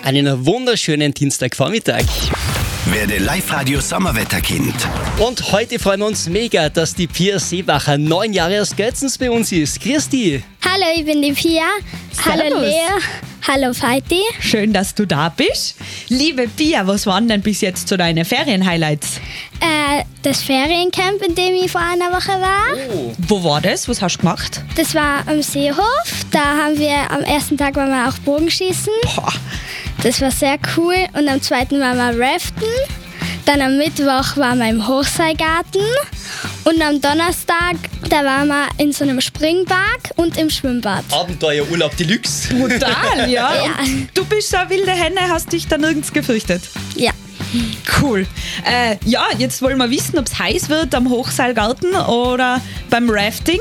Einen wunderschönen Dienstagvormittag. Werde Live-Radio Sommerwetterkind. Und heute freuen wir uns mega, dass die Pia Seebacher 9 Jahre aus Götzens bei uns ist. Grüß dich. Hallo, ich bin die Pia. Hallo Servus. Lea. Hallo Feiti. Schön, dass du da bist. Liebe Pia, was waren denn bis jetzt so deine Ferienhighlights? Das Feriencamp, in dem ich vor einer Woche war, Wo war das? Was hast du gemacht? das war am Seehof. Da haben wir am ersten Tag waren wir auch Bogenschießen. Boah, Das war sehr cool. Und am zweiten waren wir raften. Dann am Mittwoch waren wir im Hochseilgarten. Und am Donnerstag, da waren wir in so einem Springbad und im Schwimmbad. Abenteuerurlaub Deluxe. brutal, ja. Ja. Und du bist so eine wilde Henne, hast dich da nirgends gefürchtet. Ja. Cool. Ja, jetzt wollen wir wissen, ob es heiß wird am Hochseilgarten oder beim Rafting.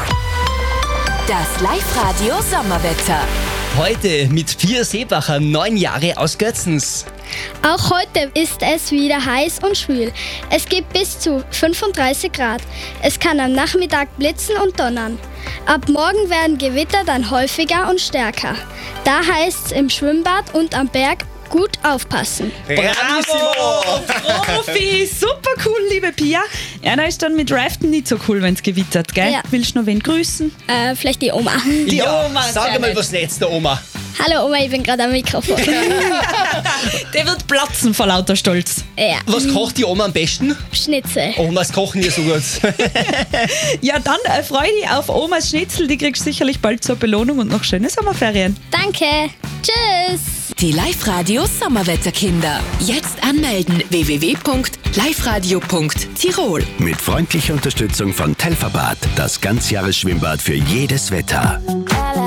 Das Live-Radio Sommerwetter. Heute mit Pia Seebacher 9 Jahre aus Götzens. Auch heute ist es wieder heiß und schwül. Es gibt bis zu 35 Grad. Es kann am Nachmittag blitzen und donnern. Ab morgen werden Gewitter dann häufiger und stärker. Da heißt es im Schwimmbad und am Berg gut aufpassen. Bravo! Profi! Super cool, liebe Pia. Ja, da ist dann mit Raften nicht so cool, wenn es gewittert, gell? Ja. Willst du noch wen grüßen? Vielleicht die Oma. Die Oma, Sag sehr mal nett. was Netz der Oma. Hallo Oma, ich bin gerade am Mikrofon. Der wird platzen vor lauter Stolz. Ja, Was kocht die Oma am besten? Schnitzel. Omas kochen ja so gut. Ja, dann freu dich auf Omas Schnitzel. Die kriegst sicherlich bald zur Belohnung und noch schöne Sommerferien. Danke. Tschüss. Die Live-Radio Sommerwetterkinder. Jetzt anmelden www.liveradio.tirol. Mit freundlicher Unterstützung von Telferbad. Das Ganzjahresschwimmbad für jedes Wetter.